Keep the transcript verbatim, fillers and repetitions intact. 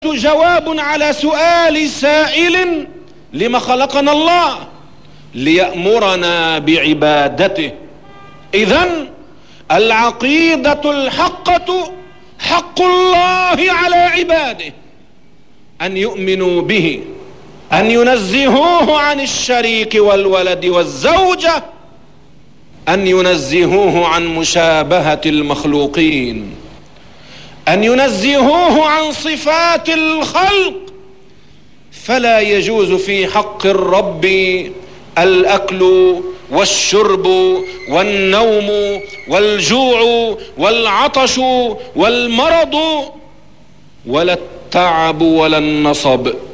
جواب على سؤال سائل: لما خلقنا الله؟ ليأمرنا بعبادته. إذن العقيدة الحقة حق الله على عباده، أن يؤمنوا به، أن ينزهوه عن الشريك والولد والزوجة، أن ينزهوه عن مشابهة المخلوقين، أن ينزهوه عن صفات الخلق. فلا يجوز في حق الرب الأكل والشرب والنوم والجوع والعطش والمرض ولا التعب ولا النصب.